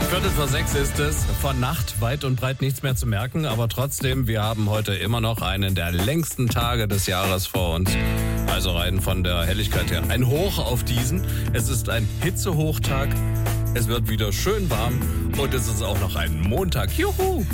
5:45 ist es. Von Nacht weit und breit nichts mehr zu merken, aber trotzdem, wir haben heute immer noch einen der längsten Tage des Jahres vor uns. Also rein von der Helligkeit her. Ein Hoch auf diesen. Es ist ein Hitzehochtag. Es wird wieder schön warm und es ist auch noch ein Montag. Juhu!